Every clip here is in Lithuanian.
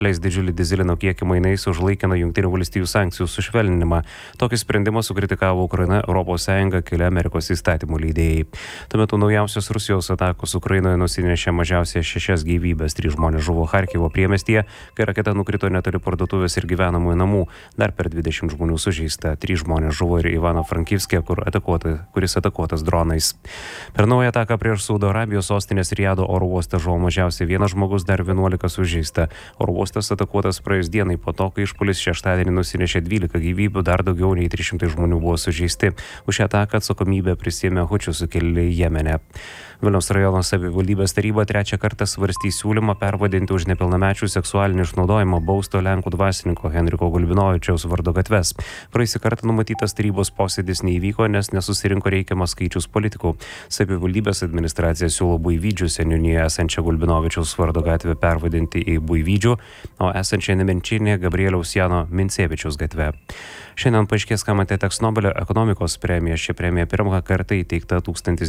leis didžiulį dyzelino kiekį mainais už laikiną Jungtinių valstijų sankcijų sušvelninimą. Tokį sprendimą sukritikavo Ukraina, Europos Sąjunga, keli Amerikos įstatymų leidėjai. Tuo metu naujausios Rusijos atakos Ukrainoje nusinešė mažiausiai 6 gyvybės. 3 žmonės žuvo Charkivo priemiestyje, kai raketa nukrito netoli parduotuvės ir gyvenamųjų namų. Dar per 20 žmonių sužeista. 3 žmonės žuvo ir Ivano-Frankivske, kuris atakuotas dronais. Per naują ataką prieš Saudo Arabijos sostinės Rijado oro uostą žuvo mažiausiai 1 žmogus, dar 11 sužeista. Oro uostas atakuotas praėjus dienai po to, kai išpuolis šeštadienį nusinešė 12 gyvybių, dar daugiau nei 300 žmonių buvo sužeisti. Už šią ataką atsakomybę prisiėmė hučių sukilėliai Jemene. Vilniaus rajono savivaldybės taryba 3 kartą svarstys siūlymą pervadinti už nepilnamečių seksualinį išnaudojimą bausto Lenkų dvasininko Henriko Gulbinovičiaus vardo gatves. Praėjusį kartą numatytas tarybos posėdis neįvyko, nes nesusirinko reikiamas skaičius politikų. Savivaldybės administracija siūlo Buivydžių seniūnijoje esančią Gulbinovičiaus vardo gatvę pervadinti į Buivydžių, o esančią Nemenčinėje Gabrieliaus Jano Mincevičiaus gatvę. Šiandien paaiškės, kam atiteks Nobelio ekonomikos premija. Ši premija pirmą kartą įteikta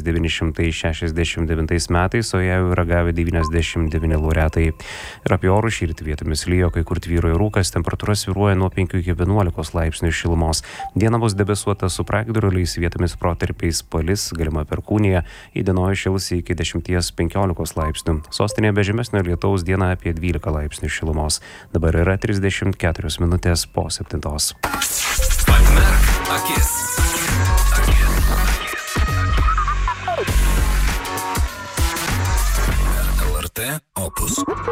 1969 metais, o ją yra gavę 99 laureatai. Ir apie orus šįryt vietomis lyjo, kai kur tvyroja rūkas, temperatūra svyruoja nuo 5 iki 11 laipsnių šilumos. Diena bus debesuota su pragiedruliais, vietomis protarpiais palis, galima perkūnija, įdienojus šils iki 10-15 laipsnių. Sostinėje be žemesnio lietaus diena apie 12 laipsnių šilumos. Dabar yra 34 minutės po 7. Atmerk akis. LRT Opus.